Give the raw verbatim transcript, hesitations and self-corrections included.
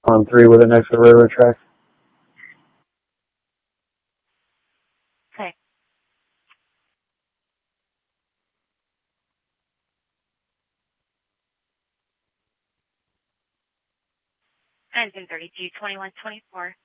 On three with it next to the railroad track. Okay. Engine thirty-two, twenty-one twenty-four.